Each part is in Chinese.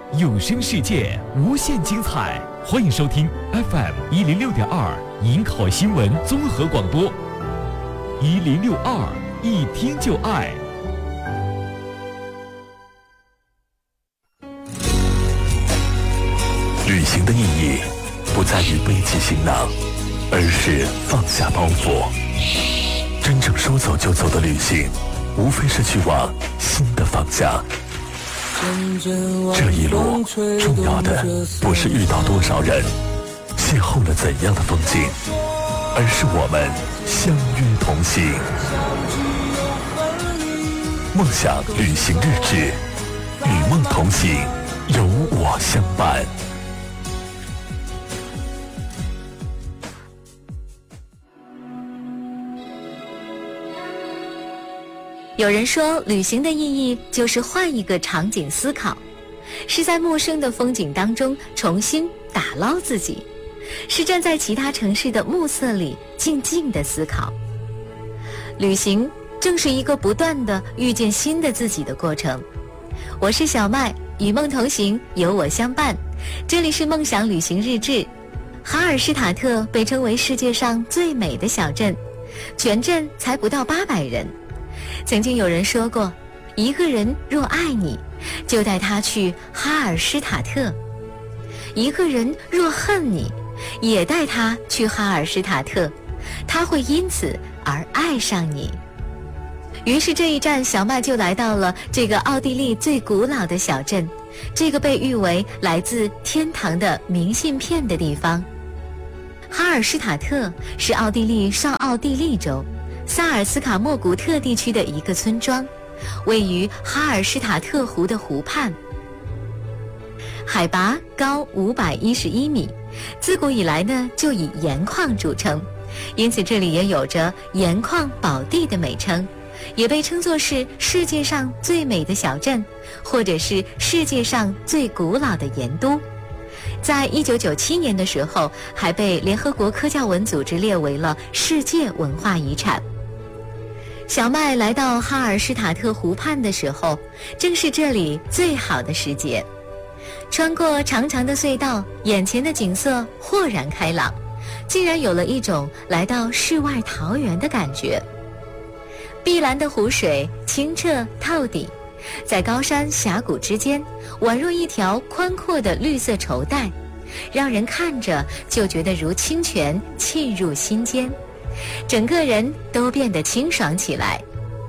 有声世界无限精彩，欢迎收听 FM106.2营口新闻综合广播，1062一听就爱。旅行的意义不在于背起行囊，而是放下包袱。真正说走就走的旅行，无非是去往新的方向。这一路重要的不是遇到多少人，邂逅了怎样的风景，而是我们相约同行。梦想旅行日志，与梦同行，有我相伴。 有人说，旅行的意义就是换一个场景思考，是在陌生的风景当中重新打捞自己，是站在其他城市的暮色里静静的思考。旅行正是一个不断的遇见新的自己的过程。我是小麦，与梦同行，有我相伴。这里是梦想旅行日志。哈尔施塔特被称为世界上最美的小镇，全镇才不到800人。曾经有人说过，一个人若爱你，就带他去哈尔施塔特；一个人若恨你，也带他去哈尔施塔特，他会因此而爱上你。于是这一站，小麦就来到了这个奥地利最古老的小镇，这个被誉为来自天堂的明信片的地方。哈尔施塔特是奥地利上奥地利州萨尔斯卡莫古特地区的一个村庄，位于哈尔施塔特湖的湖畔，海拔高511米，自古以来呢就以盐矿著称，因此这里也有着盐矿宝地的美称，也被称作是世界上最美的小镇，或者是世界上最古老的盐都。在1997年的时候，还被联合国科教文组织列为了世界文化遗产。小麦来到哈尔施塔特湖畔的时候，正是这里最好的时节。穿过长长的隧道，眼前的景色豁然开朗，竟然有了一种来到世外桃源的感觉。碧蓝的湖水清澈透底，在高山峡谷之间宛若一条宽阔的绿色绸带，让人看着就觉得如清泉沁入心间，整个人都变得清爽起来。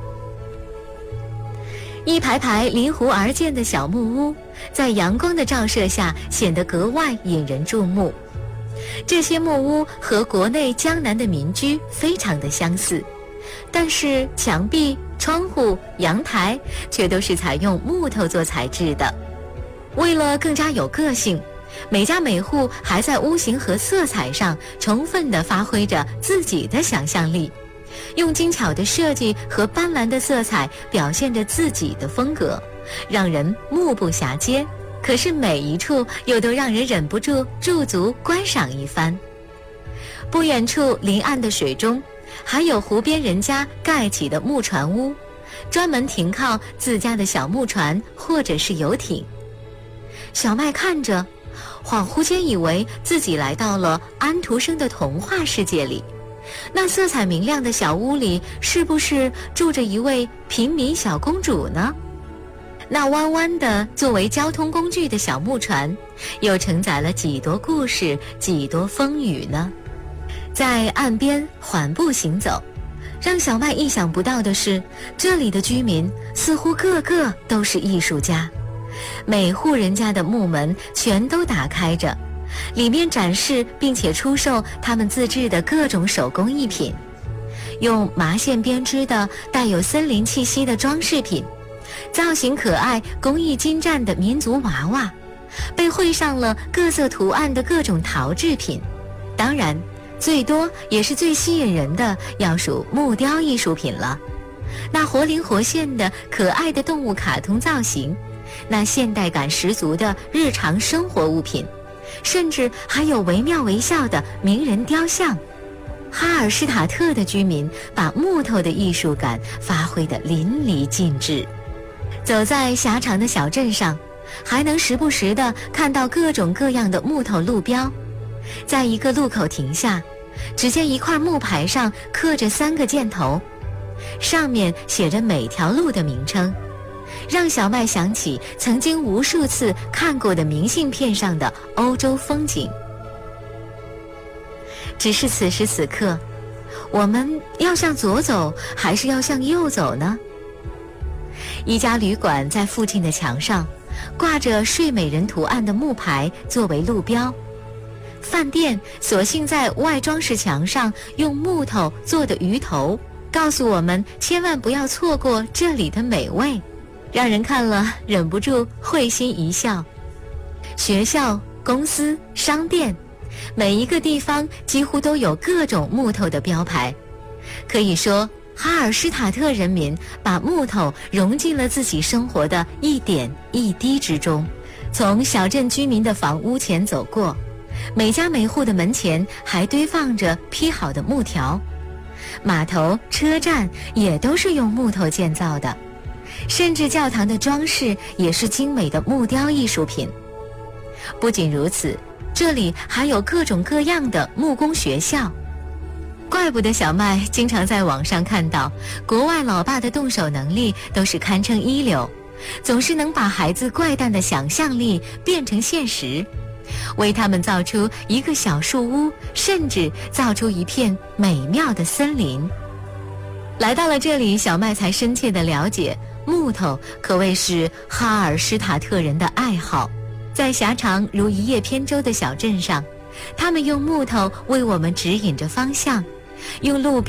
一排排离湖而建的小木屋，在阳光的照射下显得格外引人注目。这些木屋和国内江南的民居非常的相似，但是墙壁、窗户、阳台却都是采用木头做材质的。为了更加有个性，每家每户还在屋型和色彩上充分地发挥着自己的想象力，用精巧的设计和斑斓的色彩表现着自己的风格，让人目不暇接，可是每一处又都让人忍不住驻足观赏一番。不远处临岸的水中，还有湖边人家盖起的木船屋，专门停靠自家的小木船或者是游艇。小麦看着，恍惚间以为自己来到了安徒生的童话世界里，那色彩明亮的小屋里是不是住着一位平民小公主呢？那弯弯的作为交通工具的小木船，又承载了几多故事，几多风雨呢？在岸边缓步行走，让小麦意想不到的是，这里的居民似乎个个都是艺术家，每户人家的木门全都打开着，里面展示并且出售他们自制的各种手工艺品，用麻线编织的带有森林气息的装饰品，造型可爱、工艺精湛的民族娃娃，被绘上了各色图案的各种陶制品。当然，最多也是最吸引人的要数木雕艺术品了。那活灵活现的可爱的动物卡通造型，那现代感十足的日常生活物品，甚至还有惟妙惟肖的名人雕像。哈尔施塔特的居民把木头的艺术感发挥得淋漓尽致。走在狭长的小镇上， 还能时不时地看到各种各样的木头路标。在一个路口停下，只见一块木牌上刻着3个箭头，上面写着每条路的名称，让小麦想起曾经无数次看过的明信片上的欧洲风景。只是此时此刻，我们要向左走还是要向右走呢？一家旅馆在附近的墙上挂着睡美人图案的木牌作为路标，饭店索性在外装饰墙上用木头做的鱼头，告诉我们千万不要错过这里的美味，让人看了忍不住会心一笑。学校、公司、商店，每一个地方几乎都有各种木头的标牌。可以说，哈尔施塔特人民把木头融进了自己生活的一点一滴之中。从小镇居民的房屋前走过，每家每户的门前还堆放着劈好的木条。码头、车站也都是用木头建造的，甚至教堂的装饰也是精美的木雕艺术品。不仅如此，这里还有各种各样的木工学校。怪不得小麦经常在网上看到，国外老爸的动手能力都是堪称一流，总是能把孩子怪诞的想象力变成现实，为他们造出一个小树屋，甚至造出一片美妙的森林。来到了这里，小麦才深切地了解，木头可谓是哈尔施塔特人的爱好。在狭长如一叶扁舟的小镇上，他们用木头为我们指引着方向，用路